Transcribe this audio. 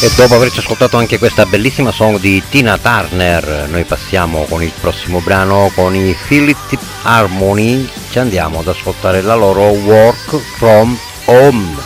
E dopo averci ascoltato anche questa bellissima song di Tina Turner, noi passiamo con il prossimo brano con i Philip Harmony, ci andiamo ad ascoltare la loro Work From Home.